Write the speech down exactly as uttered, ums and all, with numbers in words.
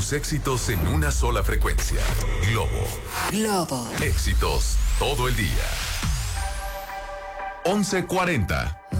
tus éxitos en una sola frecuencia. Globo. Globo. Éxitos todo el día. once cuarenta.